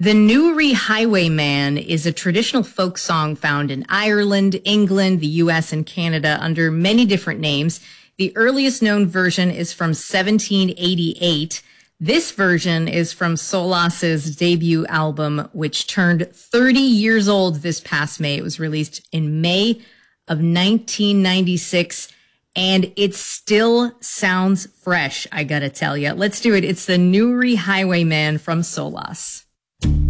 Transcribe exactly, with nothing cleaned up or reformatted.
The Newry Highwayman is a traditional folk song found in Ireland, England, the U S, and Canada under many different names. The earliest known version is from seventeen eighty-eight. This version is from Solas's debut album, which turned thirty years old this past May. It was released in May of nineteen ninety-six, and it still sounds fresh, I gotta tell you. Let's do it. It's the Newry Highwayman from Solas.